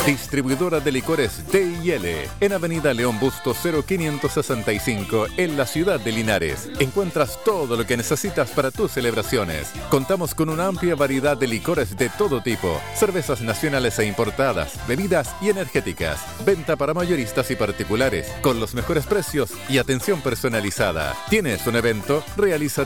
Distribuidora de licores D&L en Avenida León Bustos 0565 en la ciudad de Linares. Encuentras todo lo que necesitas para tus celebraciones. Contamos con una amplia variedad de licores de todo tipo, cervezas nacionales e importadas, bebidas y energéticas. Venta para mayoristas y particulares, con los mejores precios y atención personalizada. ¿Tienes un evento? Realiza